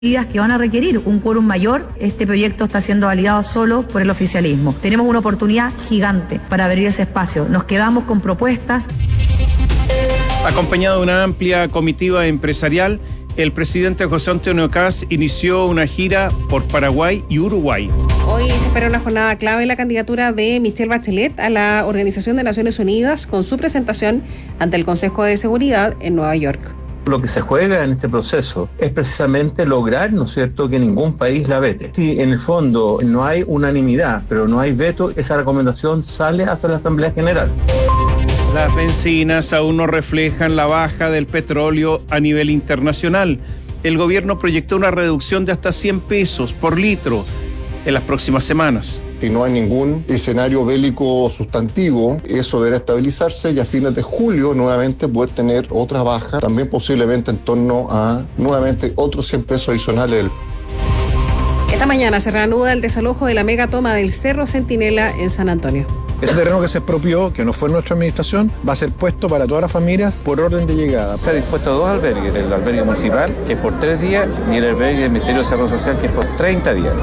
medidas que van a requerir un quórum mayor. Este proyecto está siendo validado solo por el oficialismo. Tenemos una oportunidad gigante para abrir ese espacio. Nos quedamos con propuestas. Acompañado de una amplia comitiva empresarial, el presidente José Antonio Kast inició una gira por Paraguay y Uruguay. Hoy se espera una jornada clave en la candidatura de Michelle Bachelet a la Organización de Naciones Unidas con su presentación ante el Consejo de Seguridad en Nueva York. Lo que se juega en este proceso es precisamente lograr, ¿no es cierto?, que ningún país la vete. Si en el fondo no hay unanimidad, pero no hay veto, esa recomendación sale hacia la Asamblea General. Las bencinas aún no reflejan la baja del petróleo a nivel internacional. El gobierno proyectó una reducción de hasta 100 pesos por litro en las próximas semanas. Si no hay ningún escenario bélico sustantivo, eso deberá estabilizarse y a fines de julio nuevamente poder tener otra baja, también posiblemente en torno a nuevamente otros 100 pesos adicionales. Esta mañana se reanuda el desalojo de la megatoma del Cerro Centinela en San Antonio. Ese terreno que se expropió, que no fue nuestra administración, va a ser puesto para todas las familias por orden de llegada. Se ha dispuesto a dos albergues, el albergue municipal, que es por 3 días, y el albergue del Ministerio de Desarrollo Social, que es por 30 días.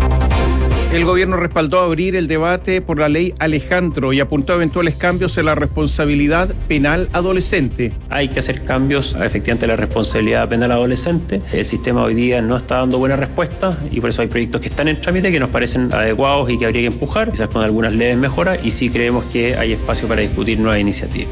El gobierno respaldó abrir el debate por la ley Alejandro y apuntó a eventuales cambios en la responsabilidad penal adolescente. Hay que hacer cambios efectivamente a la responsabilidad penal adolescente. El sistema hoy día no está dando buena respuesta y por eso hay proyectos que están en trámite que nos parecen adecuados y que habría que empujar, quizás con algunas leves mejoras, y sí creemos que hay espacio para discutir nuevas iniciativas.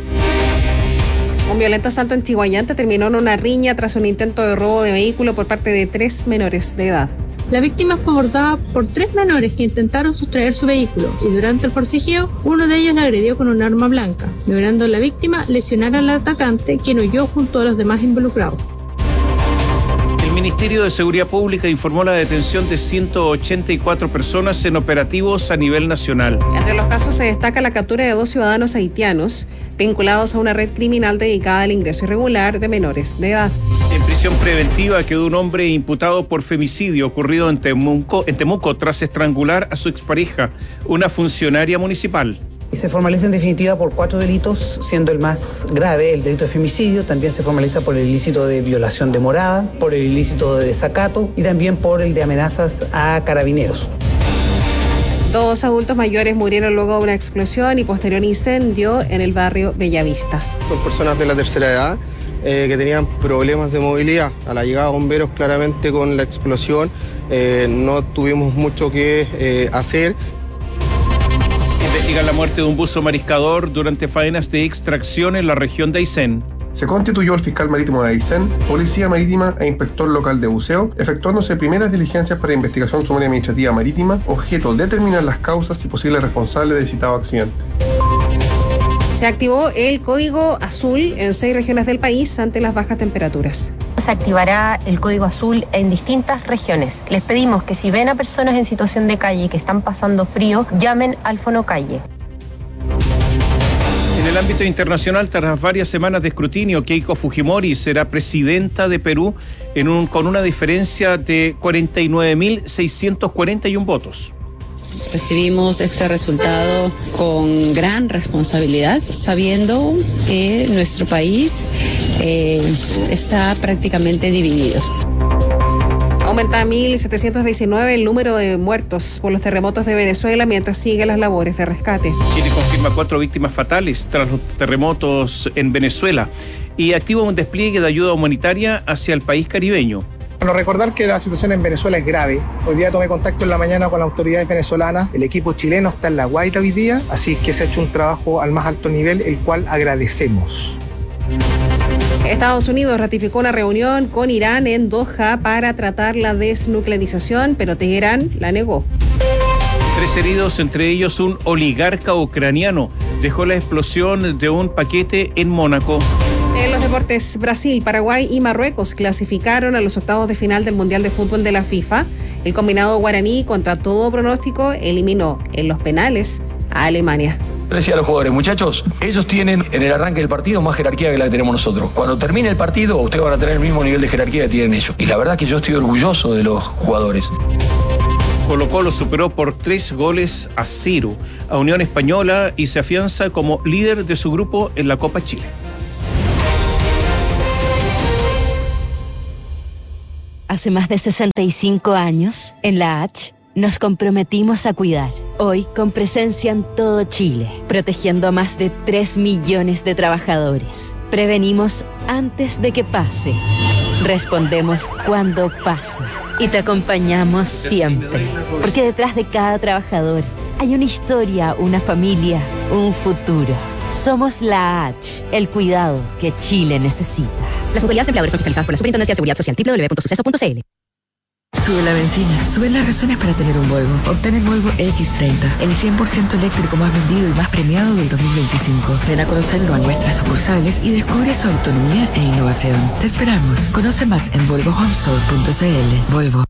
Un violento asalto en Chiguayante terminó en una riña tras un intento de robo de vehículo por parte de 3 menores de edad. La víctima fue abordada por 3 menores que intentaron sustraer su vehículo y durante el forcejeo uno de ellos la agredió con un arma blanca, logrando la víctima lesionar al atacante, quien huyó junto a los demás involucrados. El Ministerio de Seguridad Pública informó la detención de 184 personas en operativos a nivel nacional. Entre los casos se destaca la captura de 2 ciudadanos haitianos vinculados a una red criminal dedicada al ingreso irregular de menores de edad. En prisión preventiva quedó un hombre imputado por femicidio ocurrido en Temuco tras estrangular a su expareja, una funcionaria municipal. Y se formaliza en definitiva por 4 delitos, siendo el más grave el delito de femicidio. También se formaliza por el ilícito de violación de morada, por el ilícito de desacato y también por el de amenazas a carabineros. 2 adultos mayores murieron luego de una explosión y posterior incendio en el barrio Bellavista. Son personas de la tercera edad que tenían problemas de movilidad. A la llegada de bomberos, claramente con la explosión, no tuvimos mucho que hacer. Investigan la muerte de un buzo mariscador durante faenas de extracción en la región de Aysén. Se constituyó el fiscal marítimo de Aysén, policía marítima e inspector local de buceo, efectuándose primeras diligencias para investigación sumaria administrativa marítima, objeto determinar las causas y posibles responsables del citado accidente. Se activó el código azul en 6 regiones del país ante las bajas temperaturas. Se activará el código azul en distintas regiones. Les pedimos que si ven a personas en situación de calle que están pasando frío, llamen al Fonocalle. En el ámbito internacional, tras varias semanas de escrutinio, Keiko Fujimori será presidenta de Perú con una diferencia de 49.641 votos. Recibimos este resultado con gran responsabilidad, sabiendo que nuestro país está prácticamente dividido. Aumenta a 1.719 el número de muertos por los terremotos de Venezuela mientras siguen las labores de rescate. Chile confirma 4 víctimas fatales tras los terremotos en Venezuela y activa un despliegue de ayuda humanitaria hacia el país caribeño. Bueno, recordar que la situación en Venezuela es grave. Hoy día tomé contacto en la mañana con las autoridades venezolanas. El equipo chileno está en La Guaira hoy día, así que se ha hecho un trabajo al más alto nivel, el cual agradecemos. Estados Unidos ratificó una reunión con Irán en Doha para tratar la desnuclearización, pero Teherán la negó. 3 heridos, entre ellos un oligarca ucraniano, dejó la explosión de un paquete en Mónaco. En los deportes, Brasil, Paraguay y Marruecos clasificaron a los octavos de final del Mundial de Fútbol de la FIFA. El combinado guaraní, contra todo pronóstico, eliminó en los penales a Alemania. Le decía a los jugadores, muchachos, ellos tienen en el arranque del partido más jerarquía que la que tenemos nosotros. Cuando termine el partido, ustedes van a tener el mismo nivel de jerarquía que tienen ellos. Y la verdad que yo estoy orgulloso de los jugadores. Colo-Colo superó por 3-0 a Unión Española y se afianza como líder de su grupo en la Copa Chile. Hace más de 65 años, en la H, nos comprometimos a cuidar. Hoy, con presencia en todo Chile, protegiendo a más de 3 millones de trabajadores. Prevenimos antes de que pase. Respondemos cuando pasa. Y te acompañamos siempre. Porque detrás de cada trabajador hay una historia, una familia, un futuro. Somos la H, el cuidado que Chile necesita. Las mutualidades empleadores son fiscalizadas por la Superintendencia de Seguridad Social, www.suceso.cl. Sube la benzina, suben las razones para tener un Volvo. Obtén el Volvo X30, el 100% eléctrico más vendido y más premiado del 2025. Ven a conocerlo a nuestras sucursales y descubre su autonomía e innovación. Te esperamos. Conoce más en volvohomesol.cl. Volvo.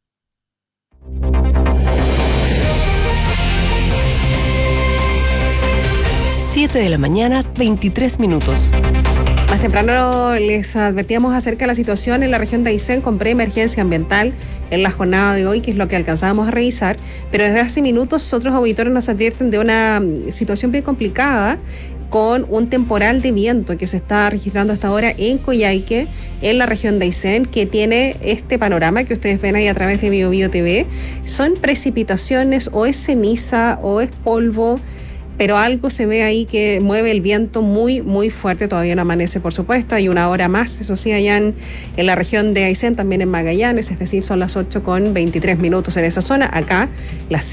7 de la mañana, 23 minutos. Más temprano les advertíamos acerca de la situación en la región de Aysén con preemergencia ambiental en la jornada de hoy, que es lo que alcanzábamos a revisar, pero desde hace minutos otros auditores nos advierten de una situación bien complicada con un temporal de viento que se está registrando hasta ahora en Coyhaique, en la región de Aysén, que tiene este panorama que ustedes ven ahí a través de BioBio TV. Son precipitaciones, o es ceniza, o es polvo, pero algo se ve ahí que mueve el viento muy, muy fuerte. Todavía no amanece, por supuesto. Hay una hora más, eso sí, allá en la región de Aysén, también en Magallanes, es decir, son las 8:23 en esa zona. Acá, las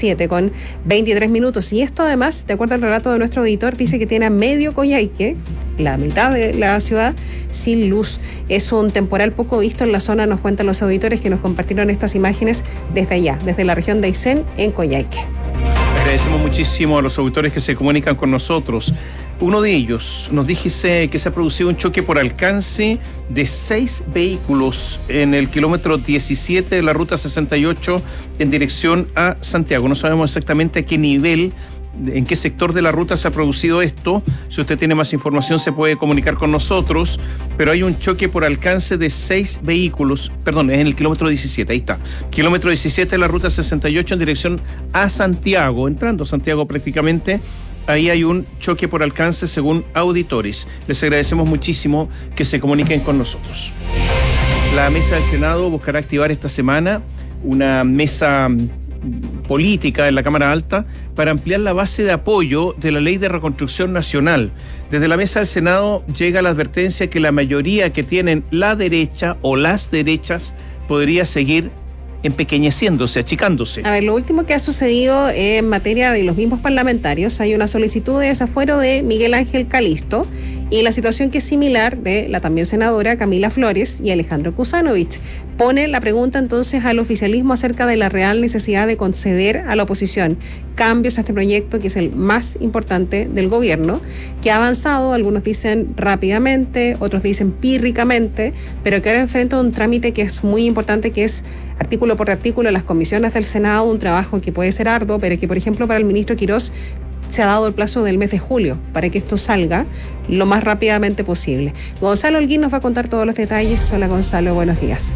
7:23. Y esto, además, de acuerdo al relato de nuestro auditor, dice que tiene a medio Coyhaique, la mitad de la ciudad, sin luz. Es un temporal poco visto en la zona, nos cuentan los auditores que nos compartieron estas imágenes desde allá, desde la región de Aysén, en Coyhaique. Agradecemos muchísimo a los auditores que se comunican con nosotros. Uno de ellos nos dice que se ha producido un choque por alcance de 6 vehículos en el kilómetro 17 de la ruta 68 en dirección a Santiago. No sabemos exactamente a qué nivel, en qué sector de la ruta se ha producido esto. Si usted tiene más información se puede comunicar con nosotros, pero hay un choque por alcance de 6 vehículos, perdón, es en el kilómetro 17, ahí está, kilómetro 17 de la ruta 68 en dirección a Santiago, entrando a Santiago prácticamente. Ahí hay un choque por alcance según auditores. Les agradecemos muchísimo que se comuniquen con nosotros. La mesa del Senado buscará activar esta semana una mesa política en la Cámara Alta para ampliar la base de apoyo de la Ley de Reconstrucción Nacional. Desde la mesa del Senado llega la advertencia que la mayoría que tienen la derecha o las derechas podría seguir empequeñeciéndose, achicándose. A ver, lo último que ha sucedido en materia de los mismos parlamentarios, hay una solicitud de desafuero de Miguel Ángel Calisto y la situación que es similar de la también senadora Camila Flores y Alejandro Kuzanovich. Pone la pregunta entonces al oficialismo acerca de la real necesidad de conceder a la oposición cambios a este proyecto que es el más importante del gobierno, que ha avanzado, algunos dicen rápidamente, otros dicen pírricamente, pero que ahora enfrenta un trámite que es muy importante, que es artículo por artículo en las comisiones del Senado, un trabajo que puede ser arduo, pero que, por ejemplo, para el ministro Quirós se ha dado el plazo del mes de julio para que esto salga lo más rápidamente posible. Gonzalo Holguín nos va a contar todos los detalles. Hola, Gonzalo, buenos días.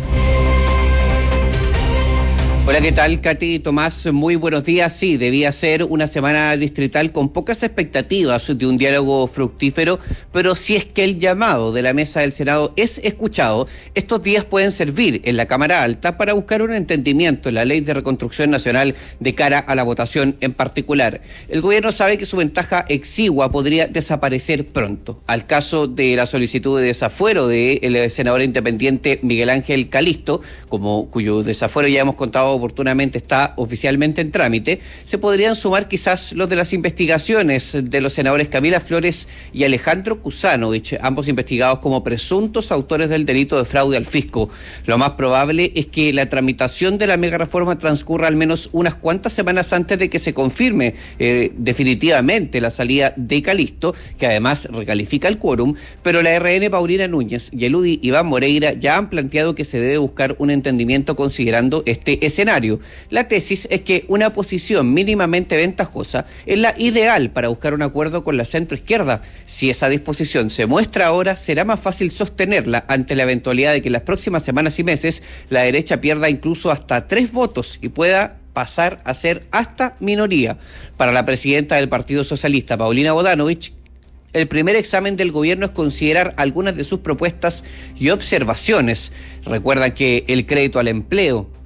Hola, ¿qué tal, Katy? Tomás, muy buenos días. Sí, debía ser una semana distrital con pocas expectativas de un diálogo fructífero, pero si es que el llamado de la mesa del Senado es escuchado, estos días pueden servir en la Cámara Alta para buscar un entendimiento en la Ley de Reconstrucción Nacional de cara a la votación en particular. El gobierno sabe que su ventaja exigua podría desaparecer pronto. Al caso de la solicitud de desafuero del senador independiente Miguel Ángel Calisto, cuyo desafuero ya hemos contado oportunamente está oficialmente en trámite, se podrían sumar quizás los de las investigaciones de los senadores Camila Flores y Alejandro Kuzanovich, ambos investigados como presuntos autores del delito de fraude al fisco. Lo más probable es que la tramitación de la megareforma transcurra al menos unas cuantas semanas antes de que se confirme definitivamente la salida de Calisto, que además recalifica el quórum, pero la RN Paulina Núñez y el UDI Iván Moreira ya han planteado que se debe buscar un entendimiento considerando este escenario. La tesis es que una posición mínimamente ventajosa es la ideal para buscar un acuerdo con la centroizquierda. Si esa disposición se muestra ahora, será más fácil sostenerla ante la eventualidad de que en las próximas semanas y meses la derecha pierda incluso hasta 3 votos y pueda pasar a ser hasta minoría. Para la presidenta del Partido Socialista, Paulina Bodanovich, el primer examen del gobierno es considerar algunas de sus propuestas y observaciones. Recuerdan que el crédito al empleo,